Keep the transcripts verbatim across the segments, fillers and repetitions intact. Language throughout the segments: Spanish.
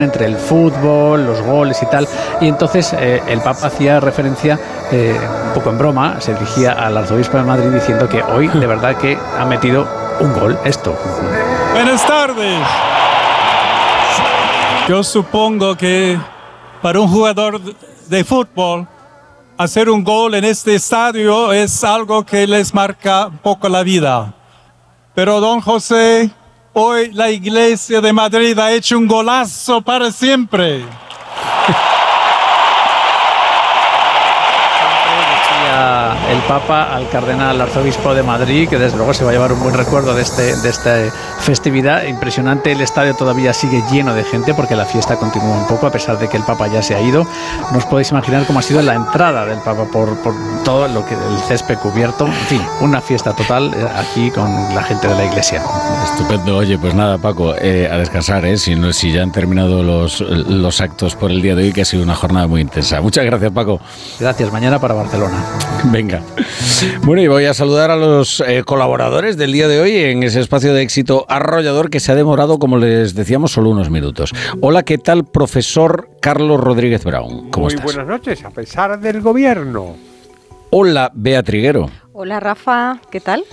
entre el fútbol, los goles y tal, y entonces eh, el Papa hacía referencia, eh, un poco en broma, se dirigía al arzobispo de Madrid diciendo que hoy de verdad que ha metido un gol, esto. Buenas tardes. Yo supongo que para un jugador de fútbol hacer un gol en este estadio es algo que les marca un poco la vida. Pero don José, hoy la Iglesia de Madrid ha hecho un golazo para siempre. El Papa al cardenal arzobispo de Madrid, que desde luego se va a llevar un buen recuerdo de, este, de esta festividad. Impresionante, el estadio todavía sigue lleno de gente porque la fiesta continúa un poco a pesar de que el Papa ya se ha ido. No os podéis imaginar cómo ha sido la entrada del Papa por, por todo lo que el césped cubierto. En fin, una fiesta total aquí con la gente de la Iglesia. Estupendo. Oye, pues nada, Paco, eh, a descansar, ¿eh? Si, no, si ya han terminado los, los actos por el día de hoy, que ha sido una jornada muy intensa. Muchas gracias, Paco. Gracias. Mañana para Barcelona. Venga. Bueno, y voy a saludar a los eh, colaboradores del día de hoy en ese espacio de éxito arrollador que se ha demorado, como les decíamos, solo unos minutos. Hola, ¿qué tal, profesor Carlos Rodríguez Brown? ¿Cómo Muy estás? Buenas noches, a pesar del gobierno. Hola, Bea Triguero. Hola, Rafa, ¿qué tal?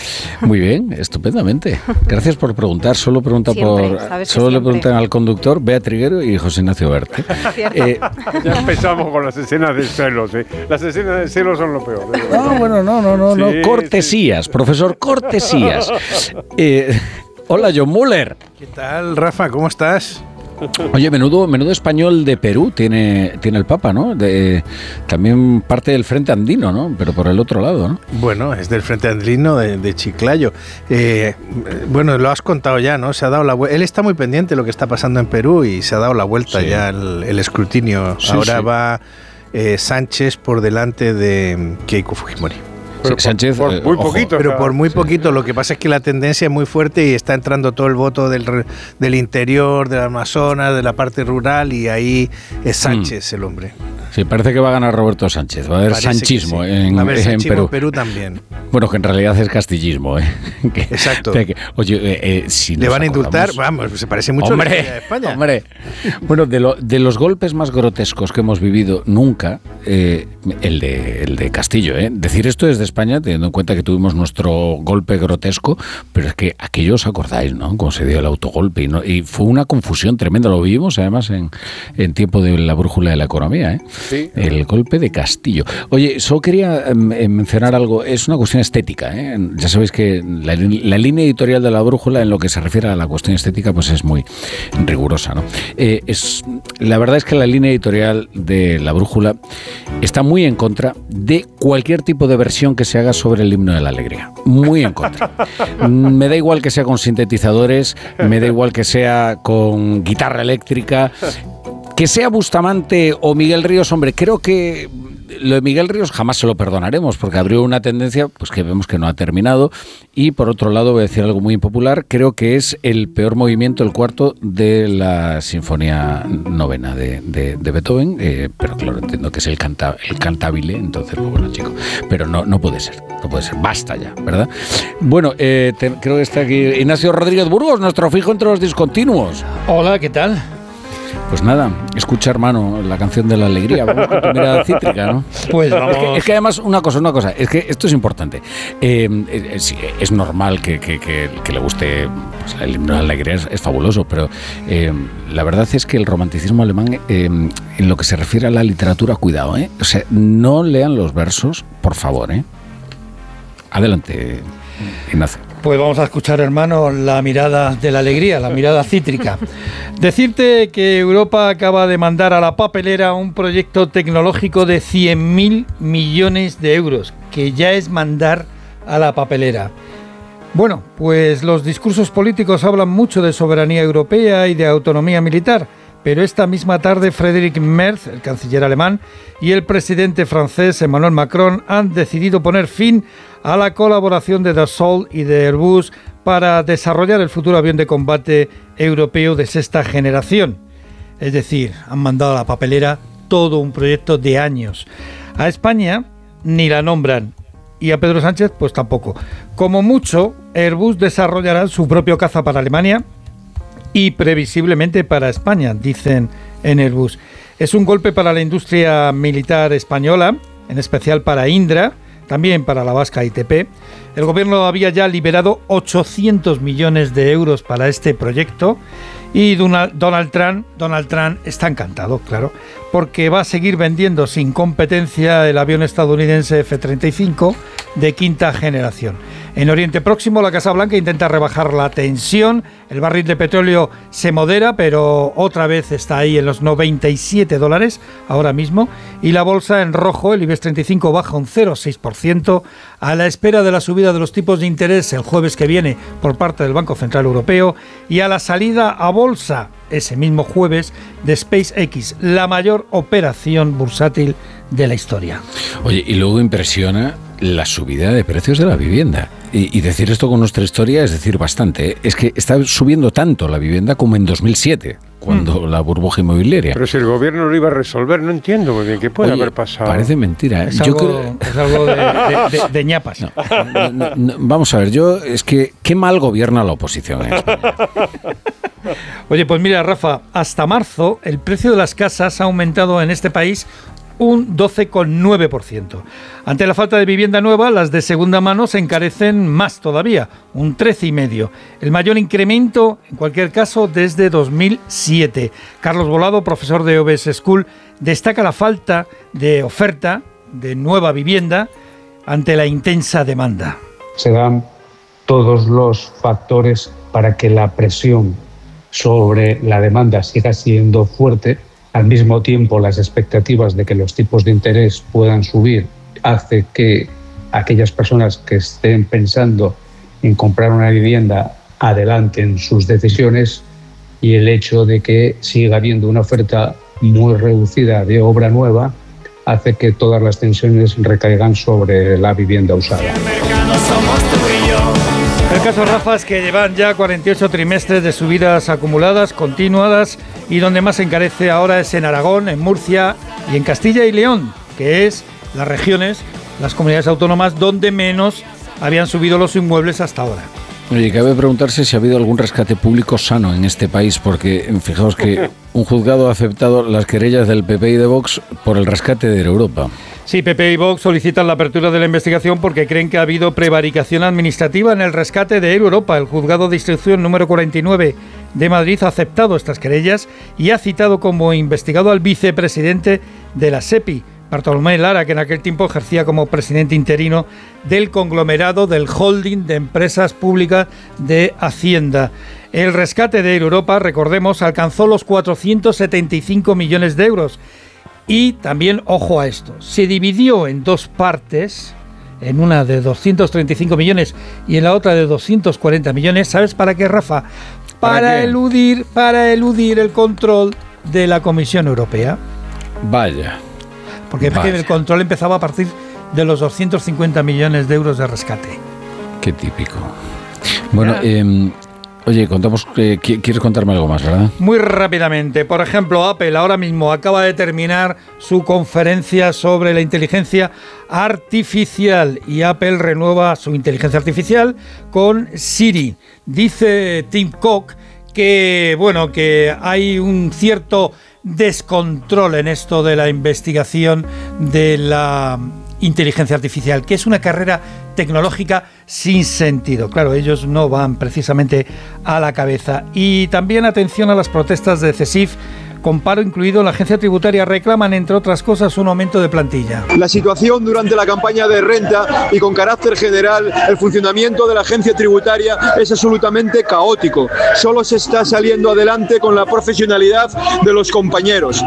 Muy bien, estupendamente. Gracias por preguntar. Solo pregunta siempre, por, sabes que solo le siempre. preguntan al conductor, Bea Triguero y José Ignacio Berti. Eh, Ya empezamos con las escenas de celos, ¿eh? Las escenas de celos son lo peor. ¿eh? No, bueno, no, no, no, Sí, no. Cortesías, sí. profesor, cortesías. Eh, hola, John Muller. ¿Qué tal, Rafa? ¿Cómo estás? Oye, menudo, menudo español de Perú tiene, tiene el Papa, ¿no? De, también parte del Frente Andino, ¿no? Pero por el otro lado, ¿no? Bueno, es del Frente Andino de, de Chiclayo. Eh, bueno, lo has contado ya, ¿no? Se ha dado la vu- Él está muy pendiente de lo que está pasando en Perú y se ha dado la vuelta Sí. ya el, el escrutinio. Sí, Ahora sí. va eh, Sánchez por delante de Keiko Fujimori. Pero por- Sánchez, por eh, muy ojo. poquito. o Pero sea, por muy sí. poquito, lo que pasa es que la tendencia es muy fuerte y está entrando todo el voto del, re- del interior, del Amazonas, de la parte rural, y ahí es Sánchez el hombre. Sí, parece que va a ganar Roberto Sánchez. Va a haber Parece que sanchismo sí. en, Va a haber en sanchismo Perú. en Perú también. Bueno, que en realidad es castillismo, ¿eh? Que- Exacto. que- oye, eh, eh, si Le nos van a indultar, acordamos- vamos, se parece mucho a la historia de Hombre, España. hombre. Bueno, de, lo, de los golpes más grotescos que hemos vivido nunca, eh, el, de, el de Castillo, ¿eh? Decir esto desde España, teniendo en cuenta que tuvimos nuestro golpe grotesco, pero es que aquello os acordáis, ¿no? Cómo se dio el autogolpe. Y, no, y fue una confusión tremenda. Lo vivimos además en, en tiempo de la brújula de la economía, ¿eh? Sí. El golpe de Castillo. Oye, solo quería eh, mencionar algo. Es una cuestión estética, ¿eh? Ya sabéis que la, la línea editorial de la brújula, en lo que se refiere a la cuestión estética, pues es muy rigurosa, ¿no? Eh, es, la verdad es que la línea editorial de la brújula está muy en contra de cualquier tipo de versión que se haga sobre el himno de la alegría. Muy en contra. Me da igual que sea con sintetizadores, me da igual que sea con guitarra eléctrica, que sea Bustamante o Miguel Ríos. Hombre, creo que lo de Miguel Ríos jamás se lo perdonaremos, porque abrió una tendencia pues que vemos que no ha terminado. Y por otro lado, voy a decir algo muy impopular, creo que es el peor movimiento, el cuarto, de la Sinfonía Novena de, de, de Beethoven, eh, pero claro, entiendo que es el, canta, el cantabile, entonces, pues bueno, chico, pero no, no puede ser, no puede ser, basta ya, ¿verdad? Bueno, eh, te, creo que está aquí Ignacio Rodríguez Burgos, nuestro fijo entre los discontinuos. Hola, ¿qué tal? Pues nada, escucha, hermano, la canción de la alegría. Vamos con tu mirada cítrica, ¿no? Pues vamos. Es que, es que además, una cosa, una cosa, es que esto es importante. Eh, es, es normal que, que, que, que le guste, pues, el himno de la alegría, es, es fabuloso, pero eh, la verdad es que el romanticismo alemán, eh, en lo que se refiere a la literatura, cuidado, ¿eh? O sea, no lean los versos, por favor, ¿eh? Adelante, Ignacio. Pues vamos a escuchar, hermano, la mirada de la alegría, la mirada cítrica. Decirte que Europa acaba de mandar a la papelera un proyecto tecnológico de cien mil millones de euros, que ya es mandar a la papelera. Bueno, pues los discursos políticos hablan mucho de soberanía europea y de autonomía militar, pero esta misma tarde Friedrich Merz, el canciller alemán, y el presidente francés Emmanuel Macron han decidido poner fin a la colaboración de Dassault y de Airbus para desarrollar el futuro avión de combate europeo de sexta generación. Es decir, han mandado a la papelera todo un proyecto de años. A España ni la nombran y a Pedro Sánchez pues tampoco. Como mucho, Airbus desarrollará su propio caza para Alemania y previsiblemente para España, dicen en Airbus. Es un golpe para la industria militar española, en especial para Indra, también para la vasca I T P. El gobierno había ya liberado ochocientos millones de euros para este proyecto y Donald, Donald Trump, Donald Trump está encantado, claro, porque va a seguir vendiendo sin competencia el avión estadounidense F treinta y cinco de quinta generación. En Oriente Próximo, la Casa Blanca intenta rebajar la tensión. El barril de petróleo se modera, pero otra vez está ahí en los noventa y siete dólares ahora mismo. Y la bolsa en rojo, el IBEX treinta y cinco, baja un cero coma seis por ciento a la espera de la subida de los tipos de interés el jueves que viene por parte del Banco Central Europeo y a la salida a bolsa ese mismo jueves de SpaceX, la mayor operación bursátil de la historia. Oye, y luego impresiona la subida de precios de la vivienda. Y, y decir esto con nuestra historia es decir bastante, ¿eh? Es que está subiendo tanto la vivienda como en dos mil siete, cuando mm. la burbuja inmobiliaria. Pero si el gobierno lo iba a resolver, no entiendo muy bien qué puede Oye, haber pasado. Parece mentira, ¿eh? Es, yo algo, creo... es algo de, de, de, de ñapas. No, no, no, no, vamos a ver, yo es que qué mal gobierna la oposición en España. Oye, pues mira, Rafa, hasta marzo el precio de las casas ha aumentado en este país un doce coma nueve por ciento. Ante la falta de vivienda nueva, las de segunda mano se encarecen más todavía, un trece coma cinco por ciento. El mayor incremento, en cualquier caso, desde dos mil siete. Carlos Volado, profesor de O B S School, destaca la falta de oferta de nueva vivienda ante la intensa demanda. Se dan todos los factores para que la presión sobre la demanda siga siendo fuerte. Al mismo tiempo, las expectativas de que los tipos de interés puedan subir hace que aquellas personas que estén pensando en comprar una vivienda adelanten sus decisiones, y el hecho de que siga habiendo una oferta muy reducida de obra nueva hace que todas las tensiones recaigan sobre la vivienda usada. El caso, Rafa, es que llevan ya cuarenta y ocho trimestres de subidas acumuladas, continuadas, y donde más se encarece ahora es en Aragón, en Murcia y en Castilla y León, que es las regiones, las comunidades autónomas donde menos habían subido los inmuebles hasta ahora. Oye, cabe preguntarse si ha habido algún rescate público sano en este país, porque fijaos que un juzgado ha aceptado las querellas del P P y de Vox por el rescate de Europa. Sí, P P y Vox solicitan la apertura de la investigación porque creen que ha habido prevaricación administrativa en el rescate de Europa. El juzgado de instrucción número cuarenta y nueve de Madrid ha aceptado estas querellas y ha citado como investigado al vicepresidente de la SEPI, Bartolomé Lara, que en aquel tiempo ejercía como presidente interino del conglomerado del holding de empresas públicas de Hacienda. El rescate de Europa, recordemos, alcanzó los cuatrocientos setenta y cinco millones de euros. Y también, ojo a esto, se dividió en dos partes, en una de doscientos treinta y cinco millones y en la otra de doscientos cuarenta millones. ¿Sabes para qué, Rafa? Para, ¿Para qué? eludir, para eludir el control de la Comisión Europea. Vaya. Porque Vaya. el control empezaba a partir de los doscientos cincuenta millones de euros de rescate. Qué típico. Bueno, eh, oye, contamos, eh, ¿quieres contarme algo más, verdad? Muy rápidamente. Por ejemplo, Apple ahora mismo acaba de terminar su conferencia sobre la inteligencia artificial y Apple renueva su inteligencia artificial con Siri. Dice Tim Cook que, bueno, que hay un cierto descontrol en esto de la investigación de la inteligencia artificial, que es una carrera tecnológica sin sentido. Claro, ellos no van precisamente a la cabeza. Y también atención a las protestas de CESIF, con paro incluido. La agencia tributaria reclaman, entre otras cosas, un aumento de plantilla. La situación durante la campaña de renta y con carácter general, el funcionamiento de la agencia tributaria es absolutamente caótico. Solo se está saliendo adelante con la profesionalidad de los compañeros.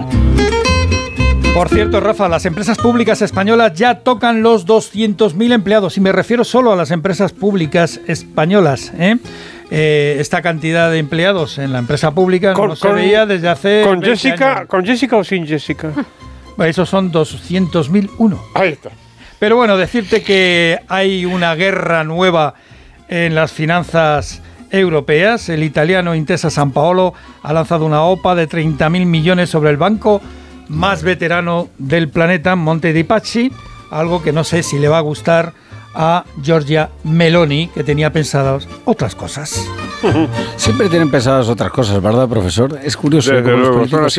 Por cierto, Rafa, las empresas públicas españolas ya tocan los doscientos mil empleados, y me refiero solo a las empresas públicas españolas, ¿eh? Eh, esta cantidad de empleados en la empresa pública con, no se con, veía desde hace ¿Con Jessica años. ¿Con Jessica o sin Jessica? Esos son doscientos mil uno. Ahí está. Pero bueno, decirte que hay una guerra nueva en las finanzas europeas. El italiano Intesa Sanpaolo ha lanzado una OPA de treinta mil millones sobre el banco más veterano del planeta, Monte dei Paschi, algo que no sé si le va a gustar a Giorgia Meloni, que tenía pensadas otras cosas. Siempre tienen pensadas otras cosas, ¿verdad, profesor? Es curioso. Desde cómo los luego, políticos son así